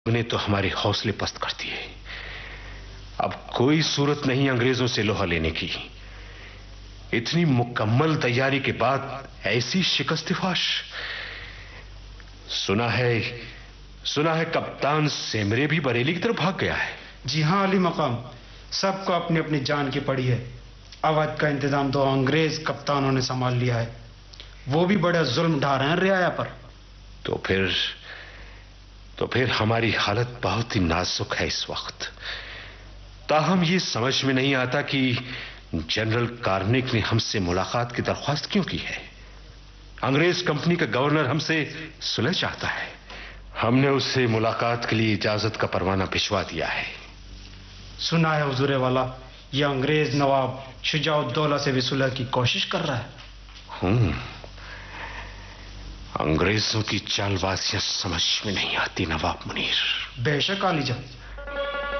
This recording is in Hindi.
ने तो हमारे हौसले पस्त कर दिए। अब कोई सूरत नहीं अंग्रेजों से लोहा लेने की। इतनी मुकम्मल तैयारी के बाद ऐसी शिकस्तफाश। सुना है कप्तान सेमरे भी बरेली की तरफ भाग गया है। जी हां अली मकाम, सबको अपनी अपनी जान की पड़ी है। अवध का इंतजाम तो अंग्रेज कप्तानों ने संभाल लिया है। वो भी बड़ा जुल्म ढा रहे हैं रियाया पर। तो फिर हमारी हालत बहुत ही नाजुक है इस वक्त। ताहम ये समझ में नहीं आता कि जनरल कार्निक ने हमसे मुलाकात की दरख्वास्त क्यों की है। अंग्रेज कंपनी का गवर्नर हमसे सुलह चाहता है। हमने उससे मुलाकात के लिए इजाजत का परवाना भिजवा दिया है। सुना है हुजूरे वाला, यह अंग्रेज नवाब शुजाउद्दौला से भी सुलह की कोशिश कर रहा है। अंग्रेजों की चालबाजियां समझ में नहीं आती नवाब मुनीर। बेशक आलीजा,